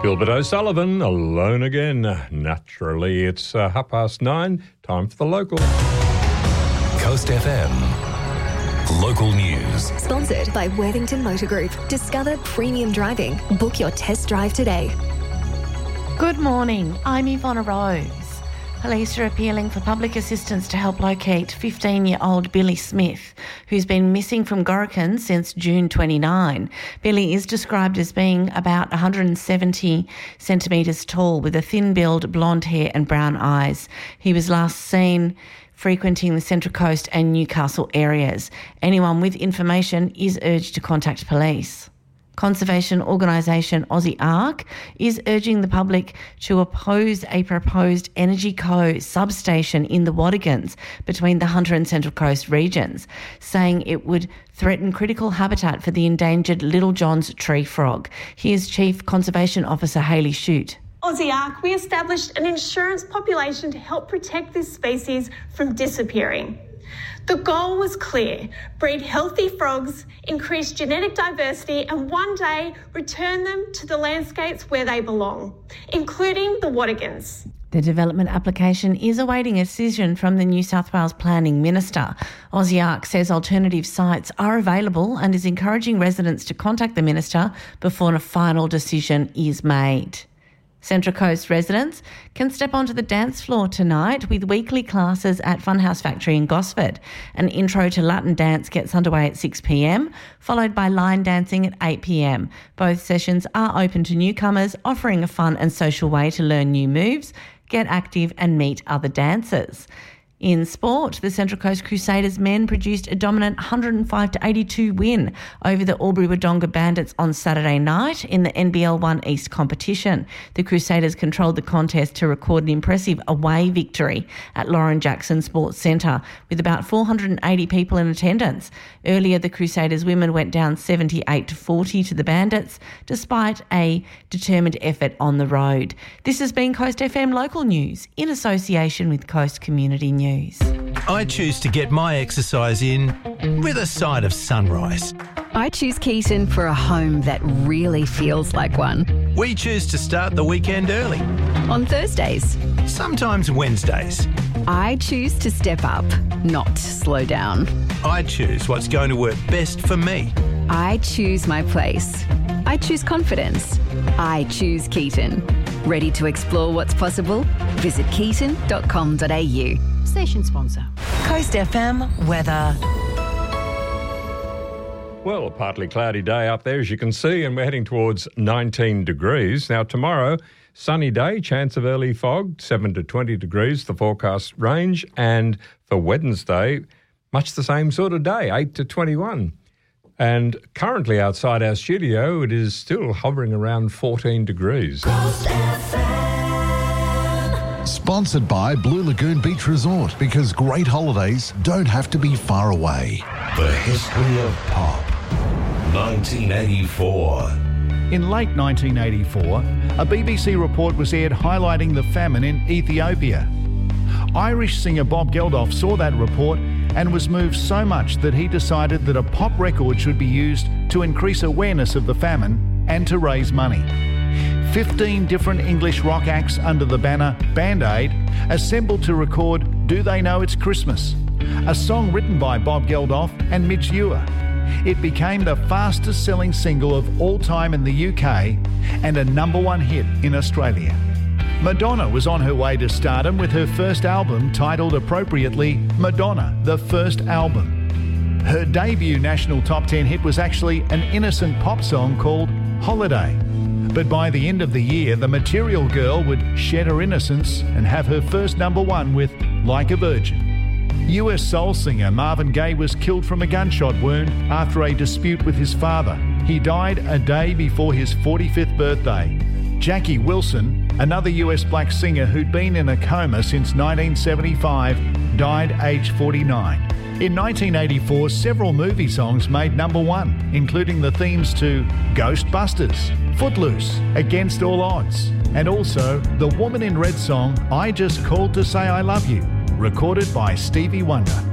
Gilbert O'Sullivan, alone again. Naturally, it's 9:30. Time for the local. Coast FM. Local news. Sponsored by Worthington Motor Group. Discover premium driving. Book your test drive today. Good morning. I'm Yvonne Rose. Police are appealing for public assistance to help locate 15-year-old Billy Smith, who's been missing from Gorokan since June 29. Billy is described as being about 170 centimetres tall with a thin build, blonde hair and brown eyes. He was last seen frequenting the Central Coast and Newcastle areas. Anyone with information is urged to contact police. Conservation organisation Aussie Ark is urging the public to oppose a proposed Energy Co substation in the Wadigans between the Hunter and Central Coast regions, saying it would threaten critical habitat for the endangered Little John's tree frog. Here's Chief Conservation Officer Hayley Shute. Aussie Ark, we established an insurance population to help protect this species from disappearing. The goal was clear: breed healthy frogs, increase genetic diversity and one day return them to the landscapes where they belong, including the Wadigans. The development application is awaiting a decision from the New South Wales Planning Minister. Aussie Ark says alternative sites are available and is encouraging residents to contact the Minister before a final decision is made. Central Coast residents can step onto the dance floor tonight with weekly classes at Funhouse Factory in Gosford. An intro to Latin dance gets underway at 6 p.m, followed by line dancing at 8 p.m. Both sessions are open to newcomers, offering a fun and social way to learn new moves, get active and meet other dancers. In sport, the Central Coast Crusaders men produced a dominant 105-82 win over the Albury-Wodonga Bandits on Saturday night in the NBL 1 East competition. The Crusaders controlled the contest to record an impressive away victory at Lauren Jackson Sports Centre with about 480 people in attendance. Earlier, the Crusaders women went down 78-40 to the Bandits despite a determined effort on the road. This has been Coast FM Local News in association with Coast Community News. I choose to get my exercise in with a side of sunrise. I choose Keaton for a home that really feels like one. We choose to start the weekend early. On Thursdays. Sometimes Wednesdays. I choose to step up, not slow down. I choose what's going to work best for me. I choose my place. I choose confidence. I choose Keaton. Ready to explore what's possible? Visit keaton.com.au. Station sponsor. Coast FM weather. Well, a partly cloudy day up there, as you can see, and we're heading towards 19 degrees. Now, tomorrow, sunny day, chance of early fog, 7 to 20 degrees, the forecast range. And for Wednesday, much the same sort of day, 8 to 21. And currently outside our studio, it is still hovering around 14 degrees. Coast FM. Sponsored by Blue Lagoon Beach Resort, because great holidays don't have to be far away. The history of pop. 1984. In late 1984, a BBC report was aired highlighting the famine in Ethiopia. Irish singer Bob Geldof saw that report and was moved so much that he decided that a pop record should be used to increase awareness of the famine and to raise money. 15 different English rock acts under the banner Band Aid assembled to record Do They Know It's Christmas, a song written by Bob Geldof and Midge Ure. It became the fastest selling single of all time in the UK and a #1 hit in Australia. Madonna was on her way to stardom with her first album titled appropriately Madonna, the First Album. Her debut national top 10 hit was actually an innocent pop song called Holiday. But by the end of the year, the Material Girl would shed her innocence and have her first #1 with Like a Virgin. US soul singer Marvin Gaye was killed from a gunshot wound after a dispute with his father. He died a day before his 45th birthday. Jackie Wilson, another US black singer who'd been in a coma since 1975, died aged 49. In 1984, several movie songs made #1, including the themes to Ghostbusters, Footloose, Against All Odds, and also the Woman in Red song I Just Called to Say I Love You, recorded by Stevie Wonder.